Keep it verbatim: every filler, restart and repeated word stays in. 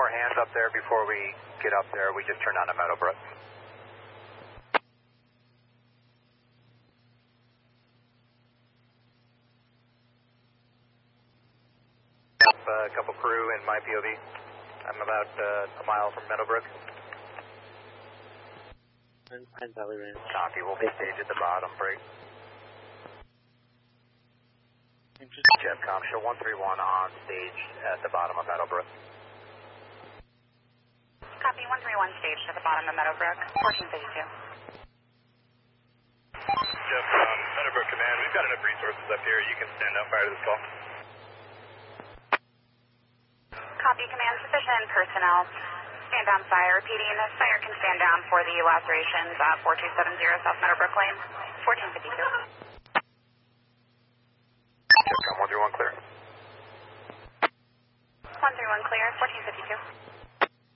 more hands up there before we get up there. We just turned on a Meadowbrook. A couple crew in my P O V. I'm about uh, a mile from Meadowbrook. I'm Valley Range. Copy, we'll be staged at the bottom, break. Jetcom, show one three one on stage at the bottom of Meadowbrook. Copy, one three one staged at the bottom of Meadowbrook, fourteen fifty-two. Jetcom, Meadowbrook Command, we've got enough resources up here. You can stand up prior to this call. Copy, command, sufficient personnel. Stand down fire. Repeating, fire can stand down for the lacerations at four two seven zero South Meadowbrook Lane, fourteen fifty-two. Jetcom, one three one clear. one three one clear, fourteen fifty-two.